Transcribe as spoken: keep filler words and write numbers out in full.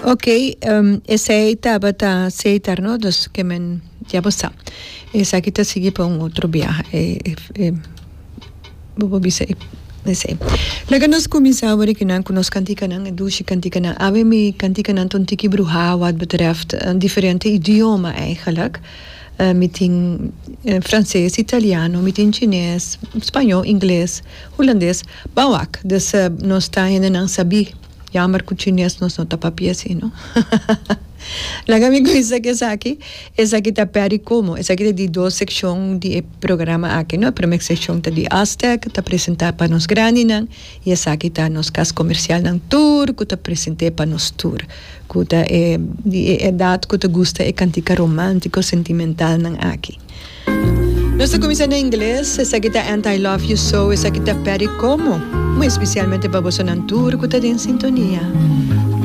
Ok, um, ese estaba ta aceitar, ¿no? Dos que men ya pasa. Esa kita sigue para un otro viaje. Eh, eh, Bobo bise. Ese. Laga nos começar a que não conosco cantica não, dushi cantica não. Ave me cantica não tontiki bruha wat betreft een diferente idioma eigenlijk. Uh, met in uh, Francês, Italiano, met in Chinees, Espanhol, Inglês, Holandees, bawak. Dus uh, nós está ainda não sabi. Jammer que o Chinees nós não tá papiasi, não? Laga me coisa que essa aqui, essa aqui tá peri como, essa aqui de duas secções de programa aqui, não? A primeira secção tá de Aztec, tá apresentar para nós grande não, e essa aqui tá nos cas comercial não tour, que tá apresentar para nós tour, que tá é de idade que tá gosta é cantica romântico, sentimental não aqui. Nós começamos em inglês, essa aqui tá And I Love You So, essa aqui tá peri como, muito especialmente para você não tour, que tá em sintonia.